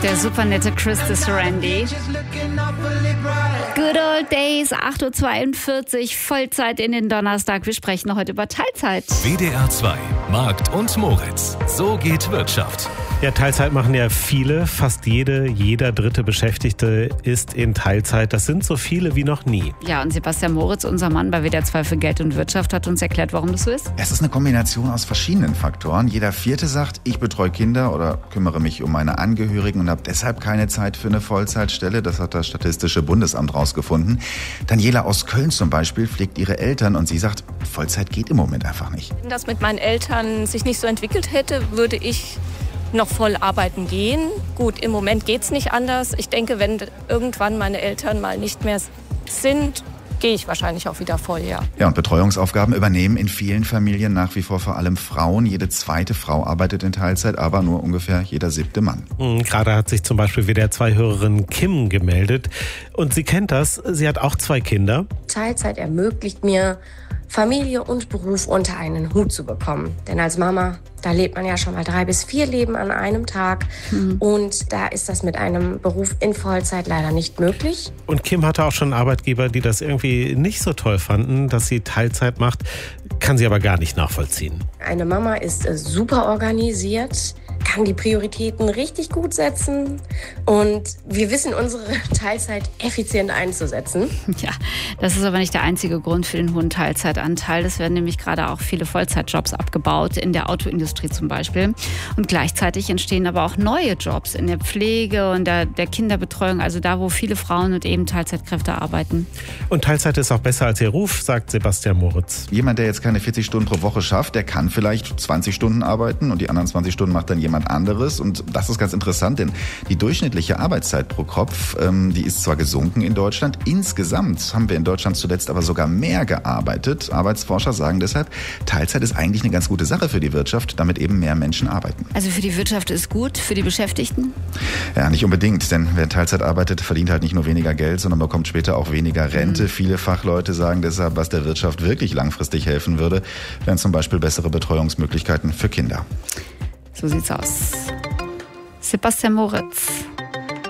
Der super nette Christus Randy. Good old days, 8.42 Uhr, Vollzeit in den Donnerstag. Wir sprechen heute über Teilzeit. WDR 2, Markt und Moritz. So geht Wirtschaft. Ja, Teilzeit machen ja viele. Fast jeder dritte Beschäftigte ist in Teilzeit. Das sind so viele wie noch nie. Ja, und Sebastian Moritz, unser Mann bei WDR 2 für Geld und Wirtschaft, hat uns erklärt, warum das so ist. Es ist eine Kombination aus verschiedenen Faktoren. Jeder Vierte sagt, ich betreue Kinder oder kümmere mich um meine Angehörigen und habe deshalb keine Zeit für eine Vollzeitstelle. Das hat das Statistische Bundesamt rausgefunden. Daniela aus Köln zum Beispiel pflegt ihre Eltern und sie sagt, Vollzeit geht im Moment einfach nicht. Wenn das mit meinen Eltern sich nicht so entwickelt hätte, würde ich noch voll arbeiten gehen. Gut, im Moment geht's nicht anders. Ich denke, wenn irgendwann meine Eltern mal nicht mehr sind, gehe ich wahrscheinlich auch wieder voll, ja. Ja, und Betreuungsaufgaben übernehmen in vielen Familien nach wie vor allem Frauen. Jede zweite Frau arbeitet in Teilzeit, aber nur ungefähr jeder 7. Mann. Gerade hat sich zum Beispiel WDR 2-Hörerin Kim gemeldet. Und sie kennt das. Sie hat auch 2 Kinder. Teilzeit ermöglicht mir, Familie und Beruf unter einen Hut zu bekommen. Denn als Mama, da lebt man ja schon mal 3 bis 4 Leben an einem Tag. Und da ist das mit einem Beruf in Vollzeit leider nicht möglich. Und Kim hatte auch schon Arbeitgeber, die das irgendwie nicht so toll fanden, dass sie Teilzeit macht. Kann sie aber gar nicht nachvollziehen. Eine Mama ist super organisiert, kann die Prioritäten richtig gut setzen und wir wissen, unsere Teilzeit effizient einzusetzen. Ja, das ist aber nicht der einzige Grund für den hohen Teilzeitanteil. Es werden nämlich gerade auch viele Vollzeitjobs abgebaut, in der Autoindustrie zum Beispiel. Und gleichzeitig entstehen aber auch neue Jobs in der Pflege und der Kinderbetreuung, also da, wo viele Frauen und eben Teilzeitkräfte arbeiten. Und Teilzeit ist auch besser als ihr Ruf, sagt Sebastian Moritz. Jemand, der jetzt keine 40 Stunden pro Woche schafft, der kann vielleicht 20 Stunden arbeiten und die anderen 20 Stunden macht dann jemand anderes. Und das ist ganz interessant, denn die durchschnittliche Arbeitszeit pro Kopf, die ist zwar gesunken in Deutschland, insgesamt haben wir in Deutschland zuletzt aber sogar mehr gearbeitet. Arbeitsforscher sagen deshalb, Teilzeit ist eigentlich eine ganz gute Sache für die Wirtschaft, damit eben mehr Menschen arbeiten. Also für die Wirtschaft ist gut, für die Beschäftigten? Ja, nicht unbedingt, denn wer Teilzeit arbeitet, verdient halt nicht nur weniger Geld, sondern bekommt später auch weniger Rente. Viele Fachleute sagen deshalb, was der Wirtschaft wirklich langfristig helfen würde, wären zum Beispiel bessere Betreuungsmöglichkeiten für Kinder. So sieht's aus. Sebastian Moritz.